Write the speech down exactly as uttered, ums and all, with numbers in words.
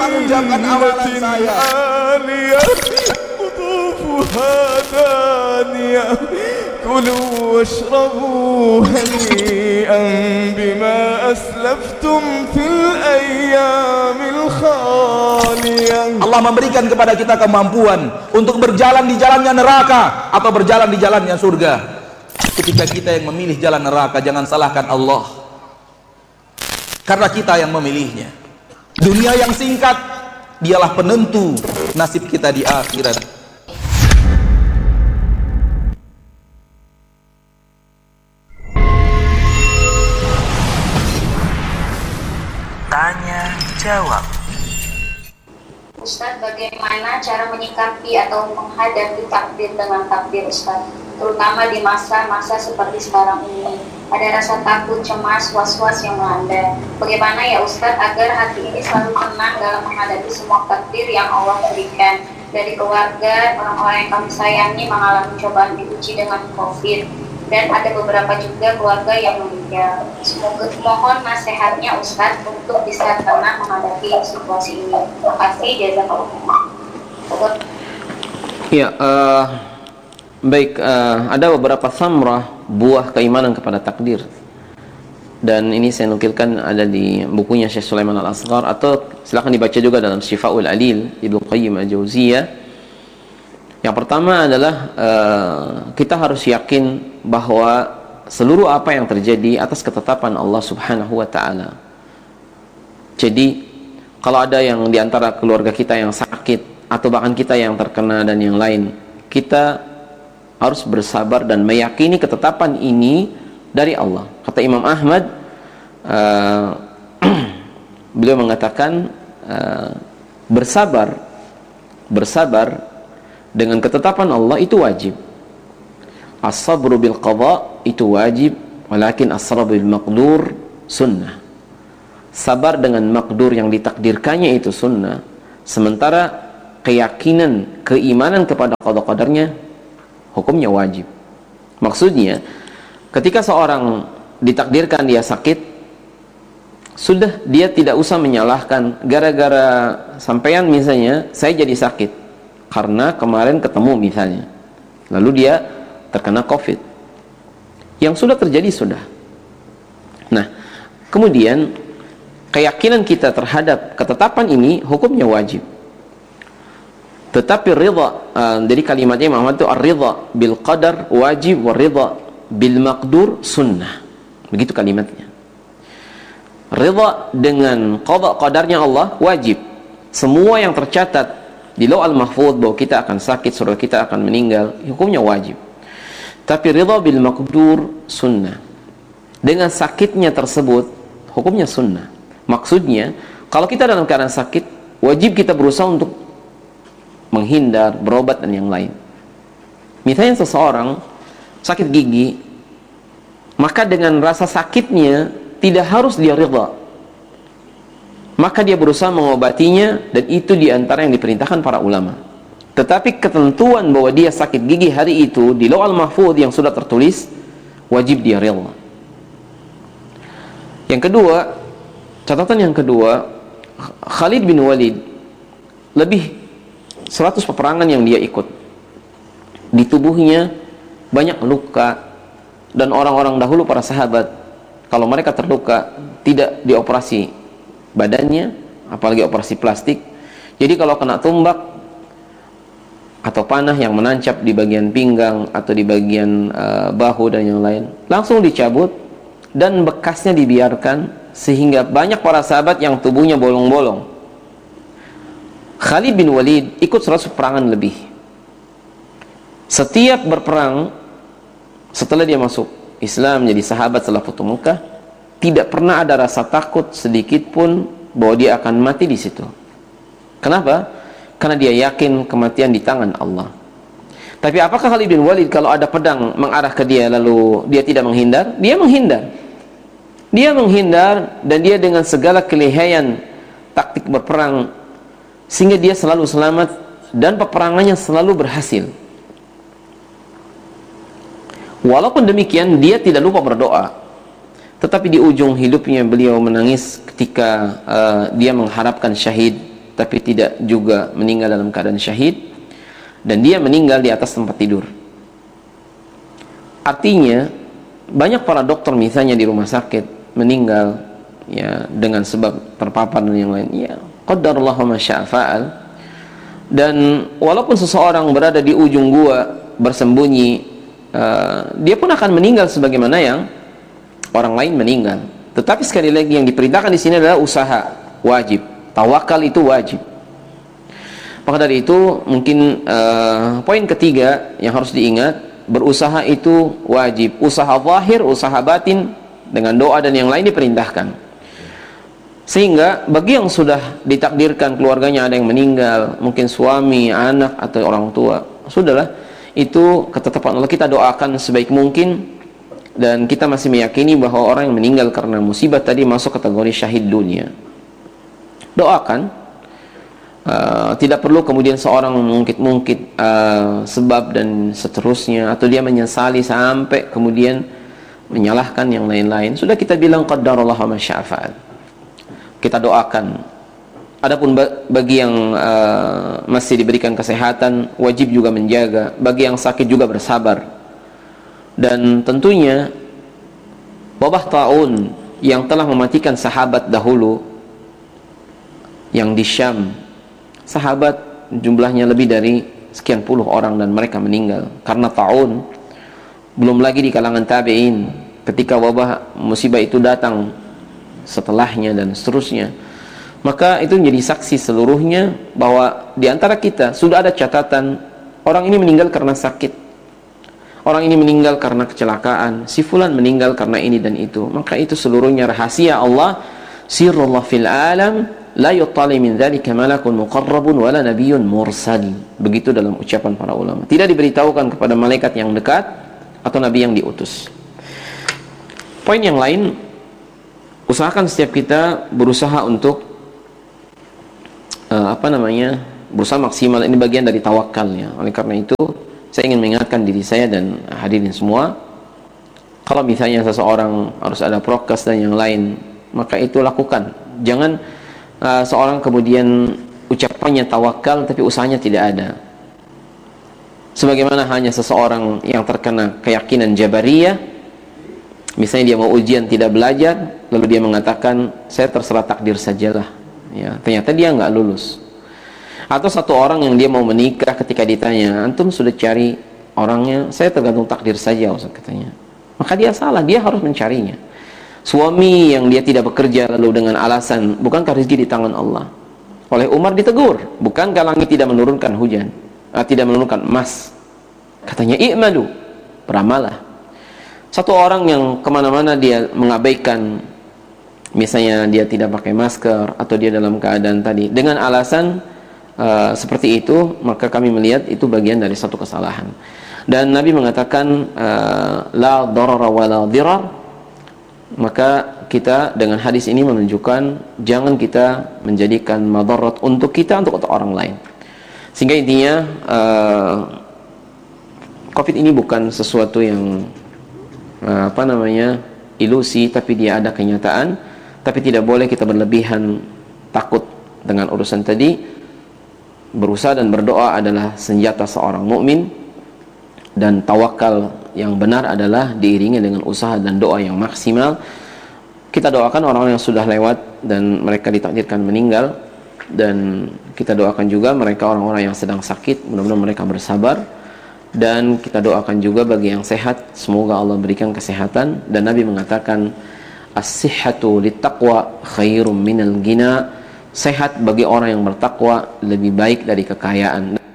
mempertanggungjawabkan amalan saya. كلوا واشربوا هنيئا بما أسلفتم في الأيام الخالية. Allah memberikan kepada kita kemampuan untuk berjalan di jalannya neraka atau berjalan di jalannya surga. Ketika kita yang memilih jalan neraka, jangan salahkan Allah, karena kita yang memilihnya. Dunia yang singkat dialah penentu nasib kita di akhirat. Tanya jawab. Ustadz, bagaimana cara menyikapi atau menghadapi takdir dengan takdir Ustadz, terutama di masa-masa seperti sekarang ini? Ada rasa takut, cemas, was-was yang melanda. Bagaimana ya Ustadz agar hati ini selalu tenang dalam menghadapi semua takdir yang Allah berikan? Dari keluarga, orang-orang yang kami sayangi mengalami cobaan diuji dengan COVID, dan ada beberapa juga keluarga yang meninggal. Semoga mohon nasihatnya Ustadz untuk bisa tenang menghadapi situasi ini. Terima kasih, jazakallah. Ya, uh, baik, uh, ada beberapa samrah buah keimanan kepada takdir, dan ini saya nukilkan ada di bukunya Syekh Sulaiman Al-Asghar, atau silakan dibaca juga dalam Syifaul Alil Ibnu Qayyim Al-Jauziyah. Yang pertama adalah uh, kita harus yakin bahwa seluruh apa yang terjadi atas ketetapan Allah Subhanahu wa taala. Jadi kalau ada yang diantara keluarga kita yang sakit, atau bahkan kita yang terkena dan yang lain, kita harus bersabar dan meyakini ketetapan ini dari Allah. Kata Imam Ahmad, uh, beliau mengatakan uh, bersabar bersabar dengan ketetapan Allah itu wajib. As-sabru bil qadha itu wajib, walakin as-sabru bil maqdur sunnah. Sabar dengan makdur yang ditakdirkannya itu sunnah, sementara keyakinan, keimanan kepada qada qadarnya hukumnya wajib. Maksudnya, ketika seorang ditakdirkan dia sakit, sudah dia tidak usah menyalahkan gara-gara sampean misalnya saya jadi sakit karena kemarin ketemu misalnya, lalu dia terkena COVID. Yang sudah terjadi sudah. Nah, kemudian keyakinan kita terhadap ketetapan ini hukumnya wajib. Tetapi ridha, uh, dari kalimatnya Muhammad itu ar-ridha bil qadar wajib, wa ridha bil maqdur sunnah. Begitu kalimatnya. Ridha dengan qada qadarnya Allah wajib. Semua yang tercatat di Lauhul Mahfuz bahwa kita akan sakit, saudara kita akan meninggal, hukumnya wajib. Tapi ridha bil maqdur sunnah. Dengan sakitnya tersebut hukumnya sunnah. Maksudnya, kalau kita dalam keadaan sakit, wajib kita berusaha untuk menghindar, berobat dan yang lain. Misalnya seseorang sakit gigi, maka dengan rasa sakitnya tidak harus dia ridha, maka dia berusaha mengobatinya, dan itu diantara yang diperintahkan para ulama. Tetapi ketentuan bahwa dia sakit gigi hari itu di Lauhul Mahfuz yang sudah tertulis, wajib dia ridha. Yang kedua, catatan yang kedua, Khalid bin Walid lebih seratus peperangan yang dia ikut. Di tubuhnya banyak luka, dan orang-orang dahulu para sahabat kalau mereka terluka tidak dioperasi badannya, apalagi operasi plastik. Jadi kalau kena tumbak atau panah yang menancap di bagian pinggang atau di bagian uh, bahu dan yang lain, langsung dicabut dan bekasnya dibiarkan, sehingga banyak para sahabat yang tubuhnya bolong-bolong. Khalid bin Walid ikut seratus peperangan lebih. Setiap berperang, setelah dia masuk Islam jadi sahabat setelah Futuh Mekah, tidak pernah ada rasa takut sedikit pun bahwa dia akan mati di situ. Kenapa? Karena dia yakin kematian di tangan Allah. Tapi apakah Khalid bin Walid kalau ada pedang mengarah ke dia lalu dia tidak menghindar? Dia menghindar. Dia menghindar, dan dia dengan segala kelihayan taktik berperang, sehingga dia selalu selamat dan peperangannya selalu berhasil. Walaupun demikian, dia tidak lupa berdoa. Tetapi di ujung hidupnya beliau menangis ketika uh, dia mengharapkan syahid tapi tidak juga meninggal dalam keadaan syahid, dan dia meninggal di atas tempat tidur. Artinya banyak para dokter misalnya di rumah sakit meninggal ya dengan sebab terpapar dan yang lain. Ya, qadarullah ma syaa fa'al. Dan walaupun seseorang berada di ujung gua bersembunyi, uh, dia pun akan meninggal sebagaimana yang orang lain meninggal. Tetapi sekali lagi yang diperintahkan di sini adalah usaha, wajib. Tawakal itu wajib. Maka dari itu mungkin uh, poin ketiga yang harus diingat, berusaha itu wajib. Usaha zahir, usaha batin dengan doa dan yang lain diperintahkan. Sehingga bagi yang sudah ditakdirkan keluarganya ada yang meninggal, mungkin suami, anak atau orang tua, sudahlah, itu ketetapan Allah, kita doakan sebaik mungkin. Dan kita masih meyakini bahwa orang yang meninggal karena musibah tadi masuk kategori syahid dunia. Doakan, uh, tidak perlu kemudian seorang mengungkit-ungkit uh, sebab dan seterusnya, atau dia menyesali sampai kemudian menyalahkan yang lain-lain. Sudah kita bilang qadarullah ma syaa fa'al. Kita doakan. Adapun bagi yang uh, masih diberikan kesehatan, wajib juga menjaga. Bagi yang sakit juga bersabar. Dan tentunya wabah taun yang telah mematikan sahabat dahulu yang di Syam, sahabat jumlahnya lebih dari sekian puluh orang dan mereka meninggal karena taun. Belum lagi di kalangan tabi'in ketika wabah musibah itu datang setelahnya dan seterusnya. Maka itu menjadi saksi seluruhnya bahwa di antara kita sudah ada catatan orang ini meninggal karena sakit, orang ini meninggal karena kecelakaan, si fulan meninggal karena ini dan itu. Maka itu seluruhnya rahasia Allah, sirrullah fil alam, la yuttali min dzalika malakun muqarrabun wala nabiyyun mursal. Begitu dalam ucapan para ulama. Tidak diberitahukan kepada malaikat yang dekat atau nabi yang diutus. Poin yang lain, usahakan setiap kita berusaha untuk uh, apa namanya? berusaha maksimal. Ini bagian dari tawakalnya. Oleh karena itu saya ingin mengingatkan diri saya dan hadirin semua, kalau misalnya seseorang harus ada prokes dan yang lain, maka itu lakukan. Jangan uh, seorang kemudian ucapannya tawakal tapi usahanya tidak ada. Sebagaimana hanya seseorang yang terkena keyakinan Jabariyah, misalnya dia mau ujian tidak belajar, lalu dia mengatakan saya terserah takdir sajalah. Ya, ternyata dia nggak lulus. Atau satu orang yang dia mau menikah, ketika ditanya, antum sudah cari orangnya? Saya tergantung takdir saja, Ustaz, katanya. Maka dia salah, dia harus mencarinya. Suami yang dia tidak bekerja lalu dengan alasan, bukankah rezeki di tangan Allah? Oleh Umar ditegur, bukankah langit tidak menurunkan hujan, ah, tidak menurunkan emas? Katanya, i'malu, beramalah. Satu orang yang kemana-mana dia mengabaikan, misalnya dia tidak pakai masker, atau dia dalam keadaan tadi, dengan alasan Uh, seperti itu, maka kami melihat itu bagian dari satu kesalahan. Dan Nabi mengatakan uh, la darara wa la dirar. Maka kita dengan hadis ini menunjukkan jangan kita menjadikan madarat untuk kita untuk orang lain. Sehingga intinya uh, Covid ini bukan sesuatu yang uh, apa namanya ilusi, tapi dia ada kenyataan. Tapi tidak boleh kita berlebihan takut dengan urusan tadi. Berusaha dan berdoa adalah senjata seorang mukmin, dan tawakal yang benar adalah diiringi dengan usaha dan doa yang maksimal. Kita doakan orang-orang yang sudah lewat dan mereka ditakdirkan meninggal, dan kita doakan juga mereka orang-orang yang sedang sakit, mudah-mudahan mereka bersabar. Dan kita doakan juga bagi yang sehat, semoga Allah berikan kesehatan. Dan Nabi mengatakan as-sihhatu littaqwa khairum minal ghina. Sehat bagi orang yang bertakwa lebih baik dari kekayaan.